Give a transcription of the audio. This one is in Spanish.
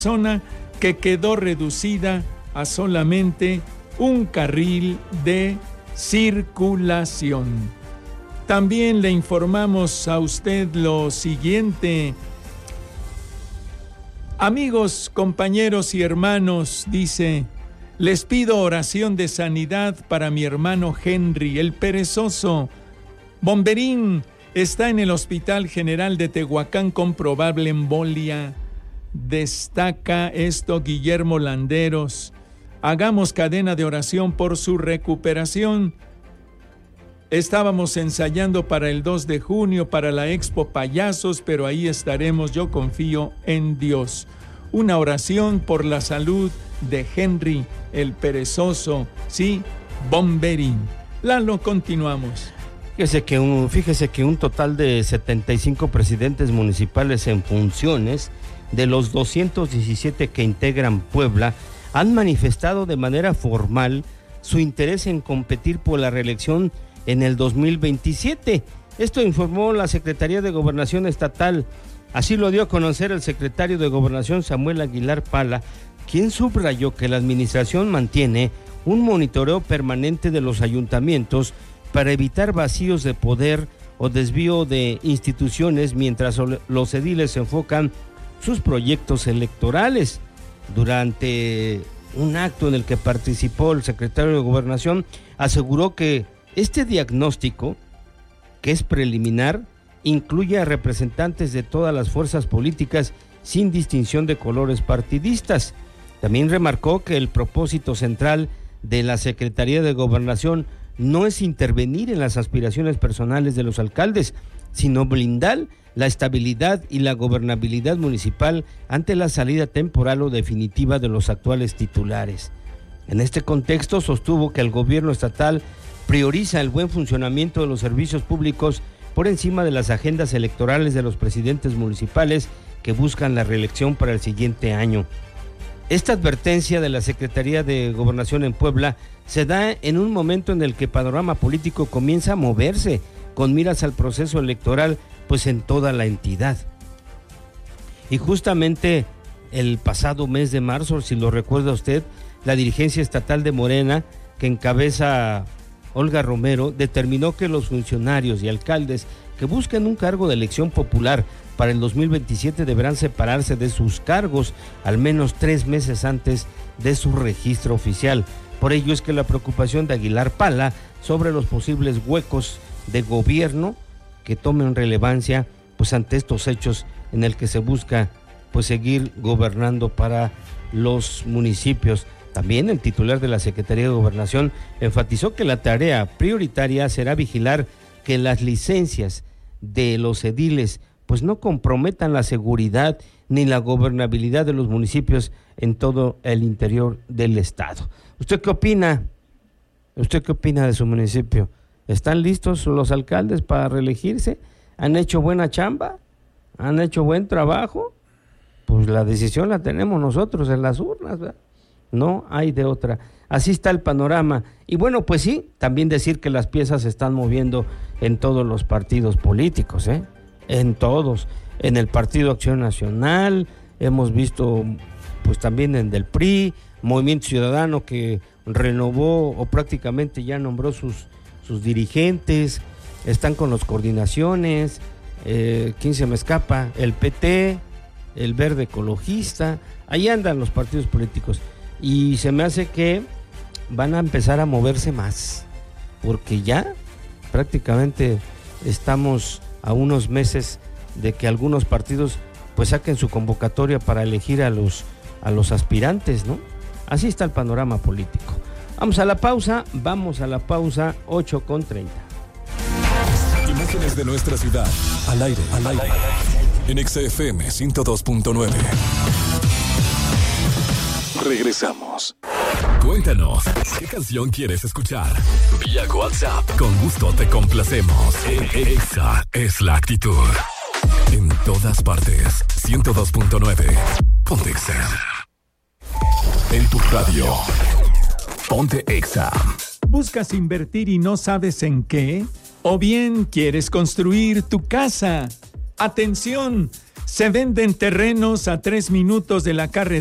zona que quedó reducida a solamente un carril de circulación. También le informamos a usted lo siguiente. Amigos, compañeros y hermanos, dice, les pido oración de sanidad para mi hermano Henry, el perezoso. Bomberín está en el Hospital General de Tehuacán con probable embolia. Destaca esto Guillermo Landeros. Hagamos cadena de oración por su recuperación. Estábamos ensayando para el 2 de junio para la Expo Payasos, pero ahí estaremos, yo confío en Dios. Una oración por la salud de Henry, el perezoso, sí, Bomberín. Lalo, continuamos. Fíjese que un total de 75 presidentes municipales en funciones de los 217 que integran Puebla han manifestado de manera formal su interés en competir por la reelección en el 2027. Esto informó la Secretaría de Gobernación Estatal. Así lo dio a conocer el secretario de Gobernación Samuel Aguilar Pala, quien subrayó que la administración mantiene un monitoreo permanente de los ayuntamientos para evitar vacíos de poder o desvío de instituciones mientras los ediles enfocan sus proyectos electorales. Durante un acto en el que participó el secretario de Gobernación, aseguró que este diagnóstico, que es preliminar, incluye a representantes de todas las fuerzas políticas sin distinción de colores partidistas. También remarcó que el propósito central de la Secretaría de Gobernación no es intervenir en las aspiraciones personales de los alcaldes, sino blindar la estabilidad y la gobernabilidad municipal ante la salida temporal o definitiva de los actuales titulares. En este contexto, sostuvo que el gobierno estatal prioriza el buen funcionamiento de los servicios públicos por encima de las agendas electorales de los presidentes municipales que buscan la reelección para el siguiente año. Esta advertencia de la Secretaría de Gobernación en Puebla se da en un momento en el que el panorama político comienza a moverse con miras al proceso electoral, pues en toda la entidad. Y justamente el pasado mes de marzo, si lo recuerda usted, la dirigencia estatal de Morena, que encabeza Olga Romero, determinó que los funcionarios y alcaldes que busquen un cargo de elección popular para el 2027 deberán separarse de sus cargos al menos 3 meses antes de su registro oficial. Por ello es que la preocupación de Aguilar Pala sobre los posibles huecos de gobierno que tomen relevancia pues ante estos hechos en el que se busca pues seguir gobernando para los municipios. También el titular de la Secretaría de Gobernación enfatizó que la tarea prioritaria será vigilar que las licencias de los ediles pues no comprometan la seguridad ni la gobernabilidad de los municipios en todo el interior del estado. ¿Usted qué opina? ¿Usted qué opina de su municipio? ¿Están listos los alcaldes para reelegirse? ¿Han hecho buena chamba? ¿Han hecho buen trabajo? Pues la decisión la tenemos nosotros en las urnas, ¿verdad? No hay de otra. Así está el panorama. Y bueno, pues sí, también decir que las piezas se están moviendo en todos los partidos políticos, en todos. En el Partido Acción Nacional, hemos visto pues también en del PRI, Movimiento Ciudadano que renovó o prácticamente ya nombró sus dirigentes, están con las coordinaciones, ¿quién se me escapa? El PT, el Verde Ecologista, ahí andan los partidos políticos. Y se me hace que van a empezar a moverse más, porque ya prácticamente estamos a unos meses de que algunos partidos pues saquen su convocatoria para elegir a los aspirantes, ¿no? Así está el panorama político. Vamos a la pausa, 8:30. Imágenes de nuestra ciudad, al aire. En XFM 102.9. Regresamos. Cuéntanos, ¿qué canción quieres escuchar? Vía WhatsApp. Con gusto te complacemos. Exa es la actitud. En todas partes. 102.9. Ponte Exa. En tu radio. Ponte Exa. ¿Buscas invertir y no sabes en qué? ¿O bien quieres construir tu casa? ¡Atención! Se venden terrenos a 3 minutos de la carretera